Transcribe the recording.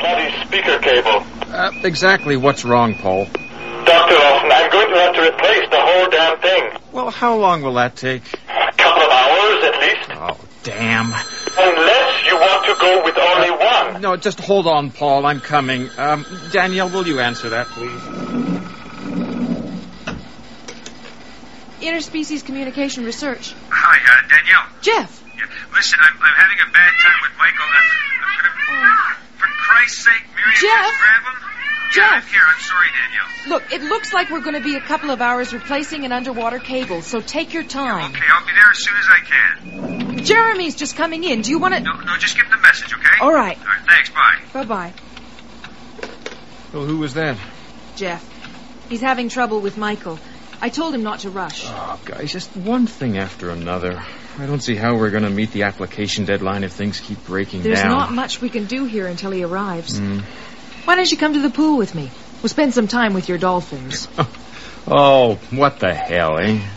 bloody speaker cable. Exactly what's wrong, Paul? Dr. Lawson, I'm going to have to replace the whole damn thing. Well, how long will that take? A couple of hours at least. Oh, damn. Unless you want to go with only one. No, just hold on, Paul. I'm coming. Danielle, will you answer that, please? Interspecies Communication Research. Hi, Danielle. Jeff! Yeah, listen, I'm having a bad time with Michael. I'm gonna... For Christ's sake, Miriam, Jeff? just grab him. Jeff? Yeah, I'm here. I'm sorry, Danielle. Look, it looks like we're going to be a couple of hours replacing an underwater cable, so take your time. Okay, I'll be there as soon as I can. Jeremy's just coming in. Do you want to... No, just give the message, okay? All right. All right, thanks, bye. Bye-bye. Well, who was that? Jeff. He's having trouble with Michael. I told him not to rush. Oh, guys, just one thing after another. I don't see how we're going to meet the application deadline if things keep breaking There's down. not much we can do here until he arrives. Why don't you come to the pool with me? We'll spend some time with your dolphins. Oh, what the hell, eh?